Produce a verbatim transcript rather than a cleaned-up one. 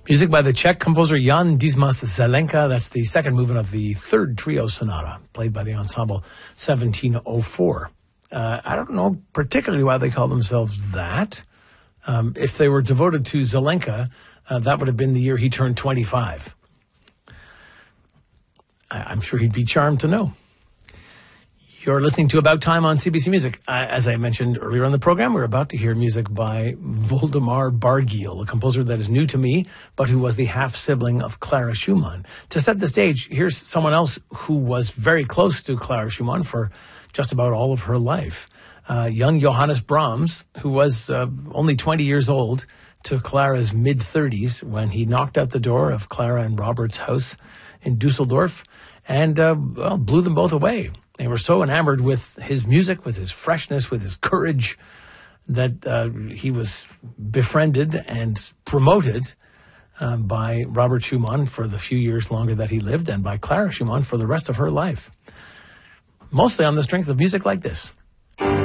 Music by the Czech composer Jan Dismas Zelenka. That's the second movement of the third trio sonata, played by the ensemble seventeen oh four. Uh, I don't know particularly why they call themselves that. Um, if they were devoted to Zelenka, uh, that would have been the year he turned twenty-five. I- I'm sure he'd be charmed to know. You're listening to About Time on C B C Music. Uh, as I mentioned earlier on the program, we're about to hear music by Voldemar Bargiel, a composer that is new to me, but who was the half-sibling of Clara Schumann. To set the stage, here's someone else who was very close to Clara Schumann for just about all of her life. Uh, young Johannes Brahms, who was uh, only twenty years old to Clara's mid-thirties when he knocked out the door of Clara and Robert's house in Dusseldorf and uh, well, blew them both away. They were so enamored with his music, with his freshness, with his courage, that uh, he was befriended and promoted uh, by Robert Schumann for the few years longer that he lived, and by Clara Schumann for the rest of her life. Mostly on the strength of music like this.